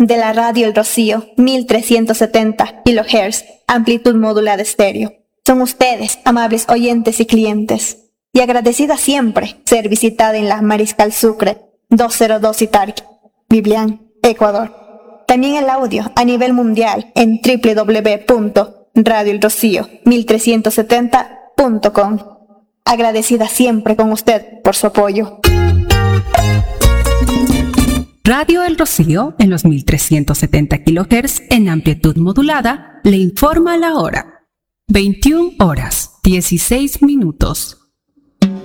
de la radio El Rocío, 1370 kHz, amplitud modulada estéreo. Son ustedes, amables oyentes y clientes, y agradecida siempre ser visitada en la Mariscal Sucre, 202 Itarqui, Biblián, Ecuador. También el audio a nivel mundial en www.radioelrocío1370.com. Agradecida siempre con usted por su apoyo. Radio El Rocío, en los 1370 kHz en amplitud modulada, le informa la hora. 21 horas, 16 minutos.